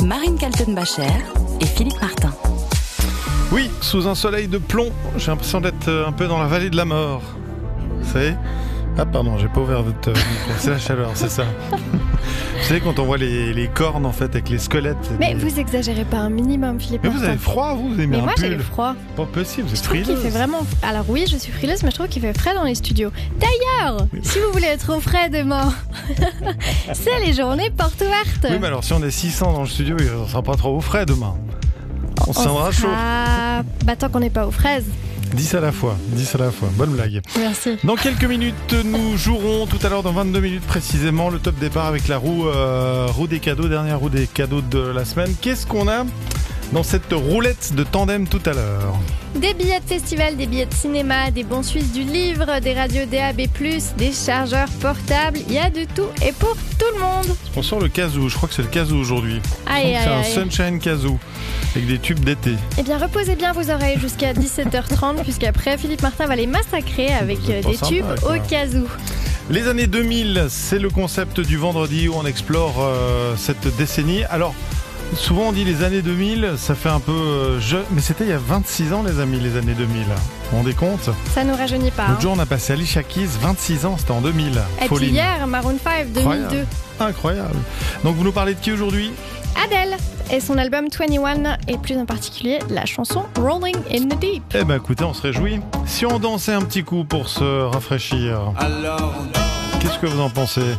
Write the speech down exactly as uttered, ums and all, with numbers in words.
Marine Kaltenbacher et Philippe Martin. Oui, sous un soleil de plomb, j'ai l'impression d'être un peu dans la vallée de la mort. Vous savez ? Ah pardon, j'ai pas ouvert votre micro. C'est la chaleur, c'est ça. Vous savez, quand on voit les, les cornes en fait avec les squelettes. Mais les... vous exagérez pas un minimum, Philippe. Mais Martin. vous avez froid, vous, vous avez mis Mais un moi pull. j'ai froid. Pas possible, vous êtes Je trouve frileuse. qu'il fait vraiment. Alors oui, je suis frileuse, mais je trouve qu'il fait frais dans les studios. D'ailleurs, oui. Si vous voulez être au frais demain, c'est les journées portes ouvertes. Oui, mais alors si on est six cents dans le studio, on sera pas trop au frais demain. On, on se tiendra chaud. Ah, bah tant qu'on n'est pas aux fraises. dix à la fois, dix à la fois. Bonne blague. Merci. Dans quelques minutes, nous jouerons tout à l'heure, dans vingt-deux minutes précisément, le top départ avec la roue, euh, roue des cadeaux, dernière roue des cadeaux de la semaine. Qu'est-ce qu'on a dans cette roulette de tandem tout à l'heure? Des billets de festival, des billets de cinéma, des bons suisses du livre, des radios D A B plus, des chargeurs portables, il y a de tout et pour tout le monde. On sort le Kazoo, je crois que c'est le Kazoo aujourd'hui. Aïe, aïe, c'est un aïe. Sunshine Kazoo avec des tubes d'été. Eh bien, reposez bien vos oreilles jusqu'à dix-sept heures trente, puisqu'après, Philippe Martin va les massacrer avec Vous êtes pas des sympa, tubes quoi. au Kazoo. Les années deux mille, c'est le concept du vendredi où on explore euh, cette décennie. Alors, souvent on dit les années deux mille, ça fait un peu euh, jeune, mais c'était il y a vingt-six ans les amis, les années deux mille. Vous vous rendez compte ? Ça nous rajeunit pas. L'autre Hein. jour on a passé Alicia Keys, vingt-six ans, c'était en deux mille. Et puis hier, Maroon cinq, deux mille deux. Incroyable. Incroyable. Donc vous nous parlez de qui aujourd'hui ? Adele et son album vingt et un, et plus en particulier la chanson Rolling in the Deep. Eh ben écoutez, on se réjouit. Si on dansait un petit coup pour se rafraîchir, Alors, qu'est-ce que vous en pensez ?